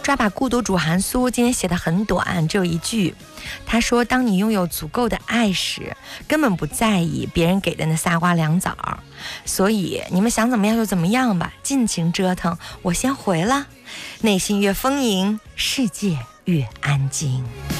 抓把孤独煮韩苏今天写得很短，只有一句。他说，当你拥有足够的爱时，根本不在意别人给的那仨瓜两枣，所以你们想怎么样就怎么样吧，尽情折腾，我先回了。内心越丰盈，世界越安静。